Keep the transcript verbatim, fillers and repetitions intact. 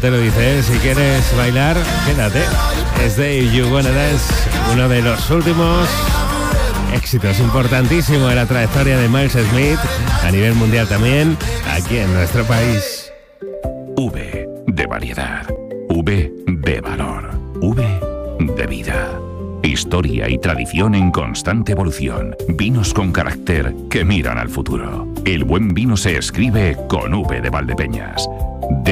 te lo dice, ¿eh? Si quieres bailar, quédate. Es de You Wanna Dance, uno de los últimos éxitos importantísimos de la trayectoria de Miles Smith, a nivel mundial también, aquí en nuestro país. V de variedad, V de valor, V de vida. Historia y tradición en constante evolución. Vinos con carácter que miran al futuro. El buen vino se escribe con V de Valdepeñas.